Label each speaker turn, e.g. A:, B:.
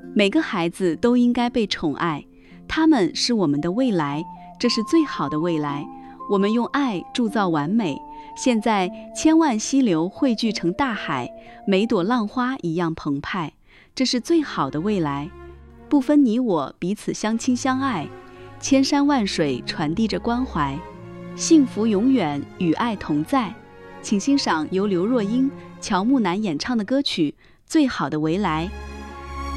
A: 每个孩子都应该被宠爱，他们是我们的未来，这是最好的未来。我们用爱铸造完美，现在千万溪流汇聚成大海，每朵浪花一样澎湃，这是最好的未来。不分你我，彼此相亲相爱，千山万水传递着关怀，幸福永远与爱同在。请欣赏由刘若英、乔木楠演唱的歌曲《最好的未来》。